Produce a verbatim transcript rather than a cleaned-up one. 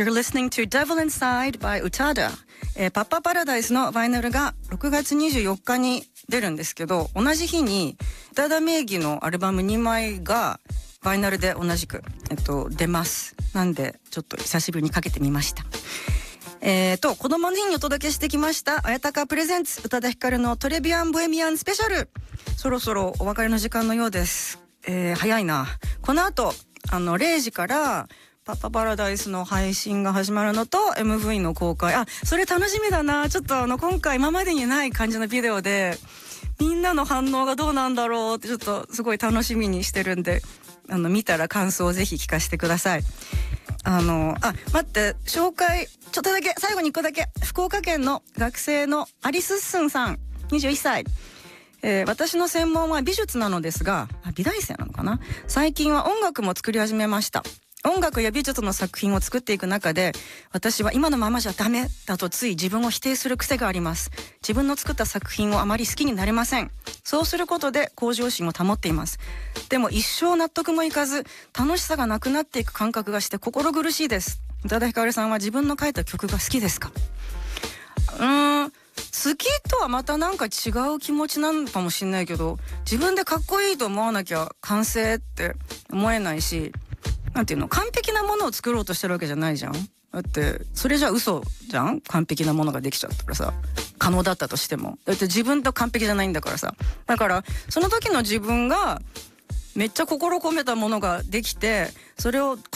You're listening to Devil Inside by Utada、えー、パッパパラダイスのバイナルがろくがつにじゅうよっかに出るんですけど、同じ日に宇多田名義のアルバムにまいがバイナルで同じく、えっと、出ます。なんでちょっと久しぶりにかけてみました。えーと子供の日にお届けしてきました綾鷹プレゼンツ宇多田ヒカルのトレビアンボヘミアンスペシャル、そろそろお別れの時間のようです。えー、早いな。この後あのれいじからパッパパラダイスの配信が始まるのと エムブイ の公開、あ、それ楽しみだな。ちょっとあの今回今までにない感じのビデオでみんなの反応がどうなんだろうってちょっとすごい楽しみにしてるんで、あの見たら感想をぜひ聞かせてください。あのあ待って紹介ちょっとだけ、最後にいっこだけ。福岡県の学生のアリスッスンさんにじゅういっさい、えー、私の専門は美術なのですが、美大生なのかな。最近は音楽も作り始めました。音楽や美術の作品を作っていく中で、私は今のままじゃダメだとつい自分を否定する癖があります。自分の作った作品をあまり好きになれません。そうすることで向上心を保っています。でも一生納得もいかず、楽しさがなくなっていく感覚がして心苦しいです。宇多田ヒカルさんは自分の書いた曲が好きですか？うーん、好きとはまたなんか違う気持ちなのかもしれないけど、自分でかっこいいと思わなきゃ完成って思えないし、なんていうの、完璧なものを作ろうとしてるわけじゃないじゃん。だってそれじゃ嘘じゃん。完璧なものができちゃったらさ、可能だったとしても、だって自分と完璧じゃないんだからさ。だからその時の自分がめっちゃ心込めたものができて、それを